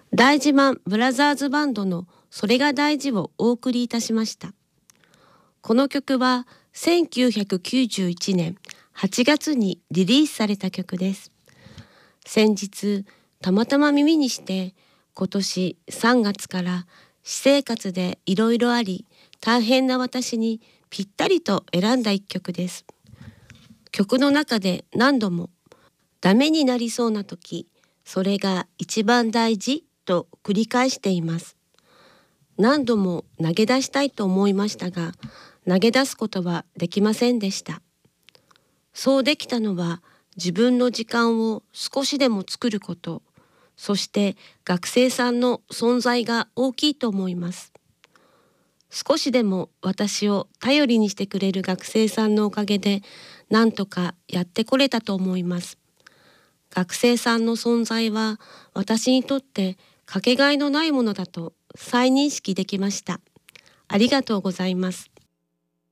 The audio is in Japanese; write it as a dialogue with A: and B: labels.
A: 大事マンブラザーズバンドのそれが大事をお送りいたしました。この曲は1991年8月にリリースされた曲です。先日たまたま耳にして今年3月から私生活でいろいろあり大変な私にぴったりと選んだ一曲です。曲の中で何度もダメになりそうな時、それが一番大事と繰り返しています。何度も投げ出したいと思いましたが、投げ出すことはできませんでした。そうできたのは自分の時間を少しでも作ること、そして学生さんの存在が大きいと思います。少しでも私を頼りにしてくれる学生さんのおかげでなんとかやってこれたと思います。学生さんの存在は私にとってかけがえのないものだと再認識できました。ありがとうございます。